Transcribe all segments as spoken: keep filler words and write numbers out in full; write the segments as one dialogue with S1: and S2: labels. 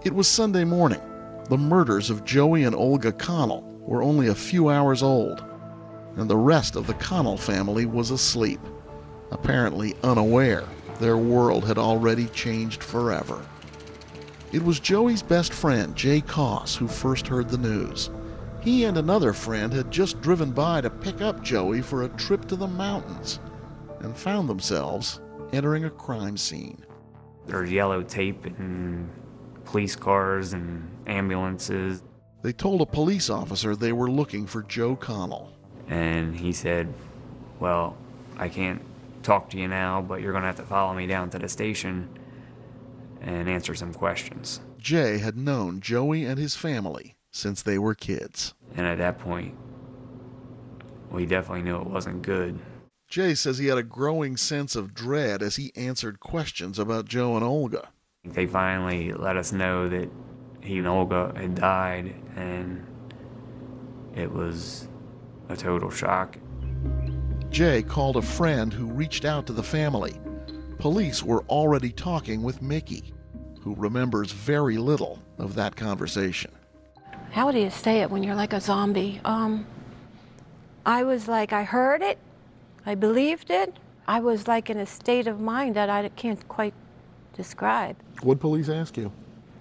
S1: It was Sunday morning. The murders of Joey and Olga Connell were only a few hours old, and the rest of the Connell family was asleep, apparently unaware their world had already changed forever. It was Joey's best friend, Jay Koss, who first heard the news. He and another friend had just driven by to pick up Joey for a trip to the mountains and found themselves entering a crime scene.
S2: There's yellow tape and police cars and ambulances.
S1: They told a police officer they were looking for Joe Connell.
S2: And he said, well, I can't talk to you now, but you're going to have to follow me down to the station and answer some questions.
S1: Jay had known Joey and his family since they were kids.
S2: And at that point, we definitely knew it wasn't good.
S1: Jay says he had a growing sense of dread as he answered questions about Joe and Olga.
S2: They finally let us know that he and Olga had died, and it was a total shock.
S1: Jay called a friend who reached out to the family. Police were already talking with Mickey, who remembers very little of that conversation.
S3: How do you say it when you're like a zombie? Um, I was like, I heard it, I believed it. I was like in a state of mind that I can't quite describe.
S1: What'd police ask you?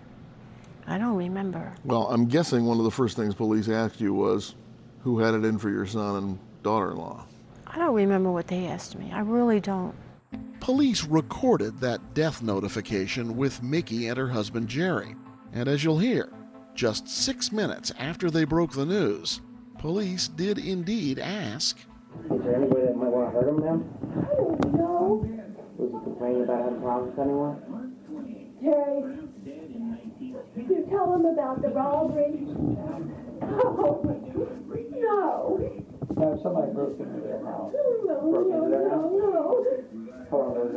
S3: I don't remember.
S1: Well, I'm guessing one of the first things police asked you was who had it in for your son and daughter-in-law.
S3: I don't remember what they asked me. I really don't.
S1: Police recorded that death notification with Mickey and her husband Jerry. And as you'll hear, just six minutes after they broke the news, police did indeed ask,
S4: is there anybody that might want to hurt him, ma'am?
S5: I don't know.
S4: Was he complaining about having problems with anyone?
S5: Jerry, did you tell him about the robbery? Oh, no.
S4: No, somebody broke into their house.
S5: No,
S4: Broke
S5: no,
S4: into their house?
S5: no, no.
S4: How long ago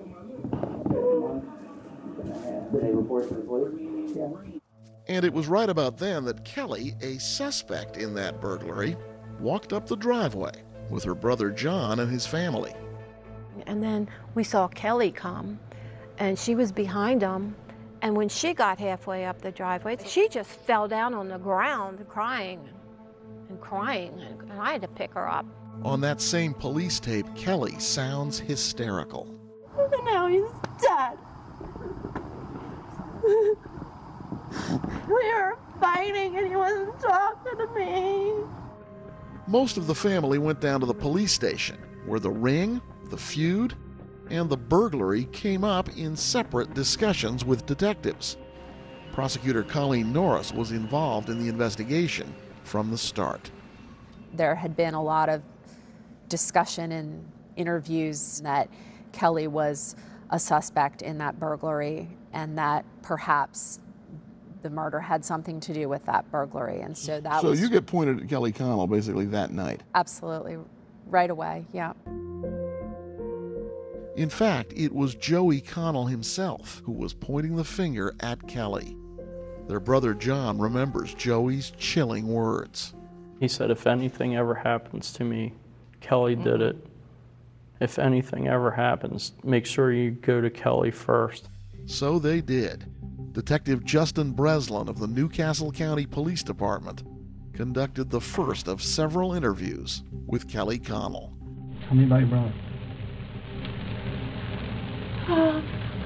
S4: was that? Did they report to the police? Yeah.
S1: and it was right about then that Kelly, a suspect in that burglary, walked up the driveway with her brother John and his family.
S3: And then we saw Kelly come, and she was behind him. And when she got halfway up the driveway, she just fell down on the ground crying and crying, and I had to pick her up.
S1: On that same police tape, Kelly sounds hysterical.
S5: And now he's dead. We were fighting and he wasn't talking to me.
S1: Most of the family went down to the police station, where the ring, the feud, and the burglary came up in separate discussions with detectives. Prosecutor Colleen Norris was involved in the investigation from the start.
S6: There had been a lot of discussion and interviews that Kelly was a suspect in that burglary and that perhaps the murder had something to do with that burglary. And so that
S1: so
S6: was...
S1: So you get pointed at Kelly Connell basically that night?
S6: Absolutely. Right away, yeah.
S1: In fact, it was Joey Connell himself who was pointing the finger at Kelly. Their brother John remembers Joey's chilling words.
S7: He said, if anything ever happens to me, Kelly did it. If anything ever happens, make sure you go to Kelly first.
S1: So they did. Detective Justin Breslin of the Newcastle County Police Department conducted the first of several interviews with Kelly Connell.
S4: Tell me about your brother.
S5: Um,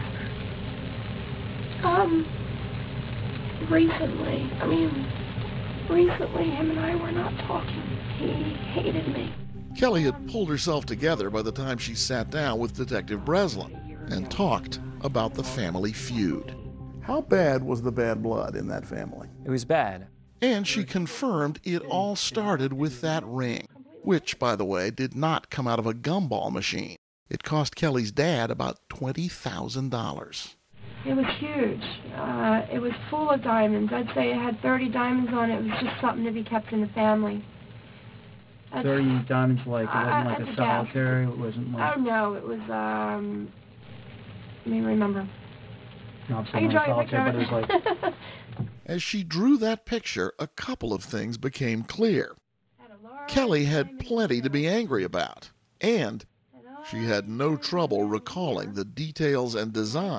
S5: um, recently, I mean, recently him and I were not talking. He hated me.
S1: Kelly had pulled herself together by the time she sat down with Detective Breslin and talked about the family feud. How bad was the bad blood in that family?
S8: It was bad.
S1: And she confirmed it all started with that ring, which, by the way, did not come out of a gumball machine. It cost Kelly's dad about twenty thousand dollars.
S5: It was huge. Uh, it was full of diamonds. I'd say it had thirty diamonds on it. It was just something to be kept in the family. That's,
S4: thirty diamonds, like, it wasn't
S5: I-
S4: like
S5: I-
S4: a solitaire, it wasn't like...
S5: Oh, no, it was, um, let me remember.
S4: Not so
S5: I can
S4: much
S5: draw you a
S4: solitaire, but it was like...
S5: picture.
S1: As she drew that picture, a couple of things became clear. Kelly had plenty to be angry about, and she had no trouble recalling the details and design